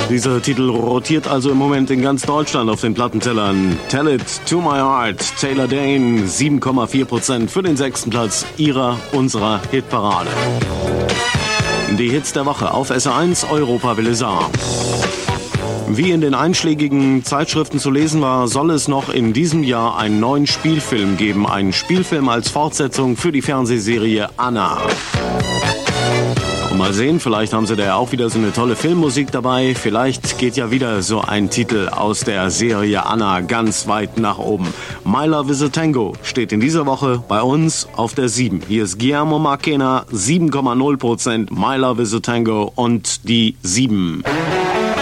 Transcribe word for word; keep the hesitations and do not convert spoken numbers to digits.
Dieser Titel rotiert also im Moment in ganz Deutschland auf den Plattentellern. Tell It To My Heart, Taylor Dayne, sieben Komma vier Prozent für den sechsten Platz ihrer, unserer Hitparade. Die Hits der Woche auf S R eins, Europa Welle Saar. Wie in den einschlägigen Zeitschriften zu lesen war, soll es noch in diesem Jahr einen neuen Spielfilm geben. Einen Spielfilm als Fortsetzung für die Fernsehserie Anna. Und mal sehen, vielleicht haben sie da ja auch wieder so eine tolle Filmmusik dabei. Vielleicht geht ja wieder so ein Titel aus der Serie Anna ganz weit nach oben. My Love is a Tango steht in dieser Woche bei uns auf der sieben. Hier ist Guillermo Marchena, sieben Komma null Prozent. My Love is a Tango und die sieben.